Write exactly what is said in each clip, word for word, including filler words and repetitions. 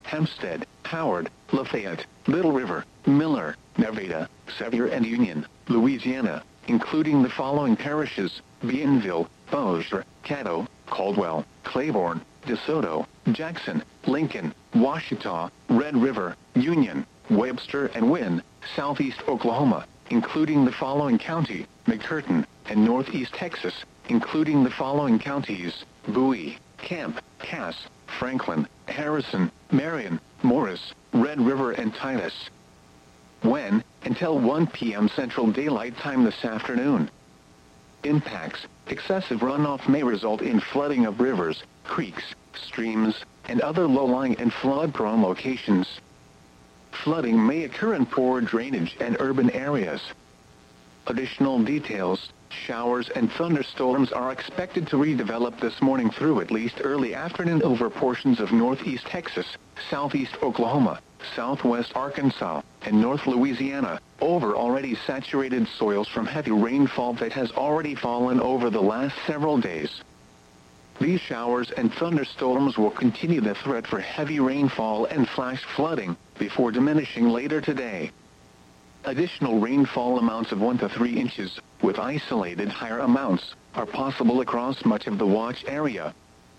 Hempstead, Howard, Lafayette, Little River, Miller, Nevada, Sevier and Union, Louisiana, including the following parishes: Bienville, Bossier, Caddo, Caldwell, Claiborne, DeSoto, Jackson, Lincoln, Ouachita, Red River, Union, Webster and Wynne, Southeast Oklahoma, including the following county: McCurtain, and Northeast Texas, including the following counties: Bowie, Camp, Cass, Franklin, Harrison, Marion, Morris, Red River and Titus. When? Until one p m Central Daylight Time this afternoon. Impacts: excessive runoff may result in flooding of rivers, creeks, streams, and other low-lying and flood-prone locations. Flooding may occur in poor drainage and urban areas. Additional details: showers and thunderstorms are expected to redevelop this morning through at least early afternoon over portions of northeast Texas, southeast Oklahoma, southwest Arkansas, and north Louisiana, over already saturated soils from heavy rainfall that has already fallen over the last several days. These showers and thunderstorms will continue the threat for heavy rainfall and flash flooding, before diminishing later today. Additional rainfall amounts of one to three inches, with isolated higher amounts, are possible across much of the watch area.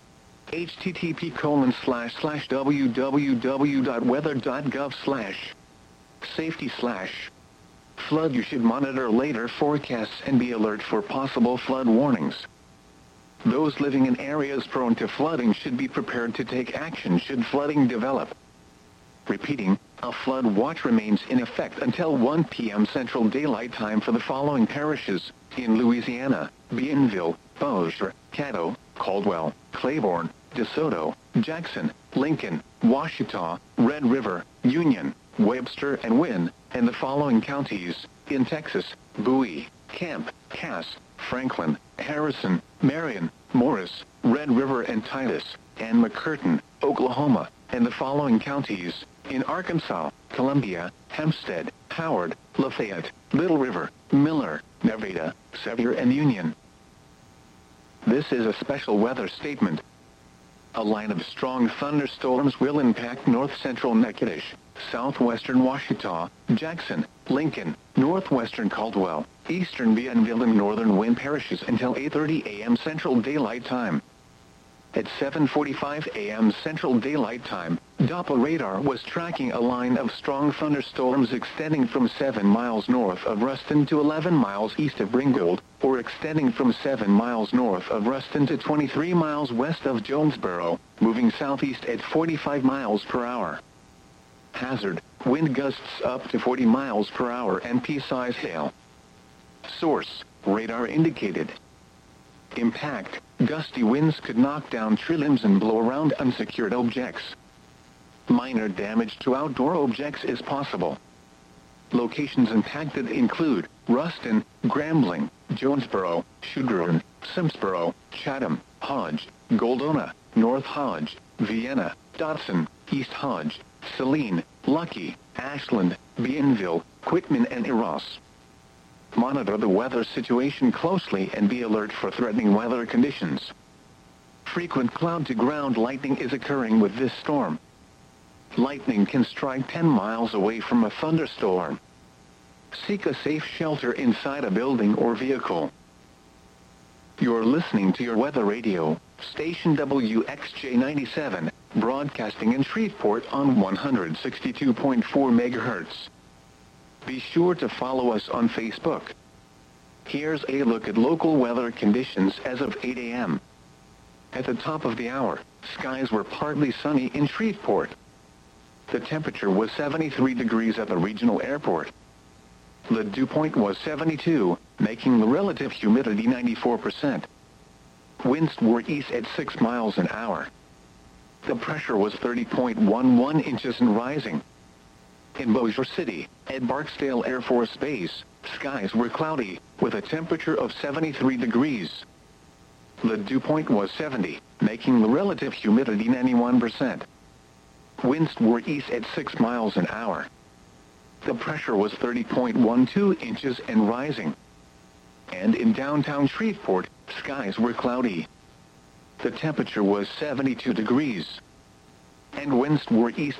http colon slash slash www.weather.gov slash safety slash flood. You should monitor later forecasts and be alert for possible flood warnings. Those living in areas prone to flooding should be prepared to take action should flooding develop. Repeating, a flood watch remains in effect until one p m Central Daylight Time for the following parishes: in Louisiana: Bienville, Bossier, Caddo, Caldwell, Claiborne, DeSoto, Jackson, Lincoln, Ouachita, Red River, Union, Webster and Wynne, and the following counties: in Texas: Bowie, Camp, Cass, Franklin, Harrison, Marion, Morris, Red River and Titus, and McCurtain, Oklahoma, and the following counties: in Arkansas: Columbia, Hempstead, Howard, Lafayette, Little River, Miller, Nevada, Sevier and Union. This is a special weather statement. A line of strong thunderstorms will impact north-central Natchitoches, southwestern Ouachita, Jackson, Lincoln, northwestern Caldwell, eastern Bienville and northern Wynne parishes until eight thirty a m Central Daylight Time. At seven forty-five a m Central Daylight Time, Doppler radar was tracking a line of strong thunderstorms extending from seven miles north of Ruston to eleven miles east of Ringgold, or extending from seven miles north of Ruston to twenty-three miles west of Jonesboro, moving southeast at forty-five miles per hour. Hazard: wind gusts up to forty miles per hour and pea-size hail. Source: radar indicated. Impact: gusty winds could knock down tree limbs and blow around unsecured objects. Minor damage to outdoor objects is possible. Locations impacted include Ruston, Grambling, Jonesboro, Schuldern, Simsboro, Chatham, Hodge, Goldona, North Hodge, Vienna, Dotson, East Hodge, Saline, Lucky, Ashland, Bienville, Quitman and Eros. Monitor the weather situation closely and be alert for threatening weather conditions. Frequent cloud-to-ground lightning is occurring with this storm. Lightning can strike ten miles away from a thunderstorm. Seek a safe shelter inside a building or vehicle. You're listening to your weather radio, station W X J ninety-seven, broadcasting in Shreveport on one hundred sixty-two point four megahertz. Be sure to follow us on Facebook. Here's a look at local weather conditions as of eight a m At the top of the hour, skies were partly sunny in Shreveport. The temperature was seventy-three degrees at the regional airport. The dew point was seventy-two, making the relative humidity ninety-four percent. Winds were east at six miles an hour. The pressure was thirty point one one inches and rising. In Bossier City, at Barksdale Air Force Base, skies were cloudy, with a temperature of seventy-three degrees. The dew point was seventy, making the relative humidity ninety-one percent. Winds were east at six miles an hour. The pressure was thirty point one two inches and rising. And in downtown Shreveport, skies were cloudy. The temperature was seventy-two degrees. And winds were east